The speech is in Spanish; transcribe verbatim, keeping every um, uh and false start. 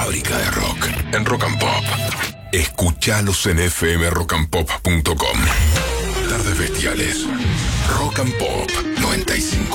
fábrica de rock en Rock and Pop. Escuchalos en f m rock and pop punto com. Tardes bestiales. Rock and Pop noventa y cinco.